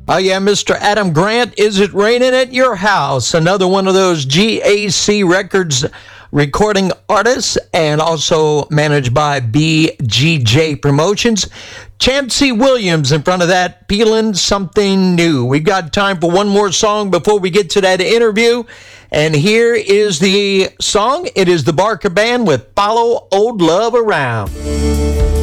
Oh, yeah, Mr. Adam Grant, Is It Raining at Your House? Another one of those GAC Records recording artists and also managed by BGJ Promotions. Chancey Williams in front of that, Peeling Something New. We've got time for one more song before we get to that interview. And here is the song. It is the Barker Band with Follow Old Love Around.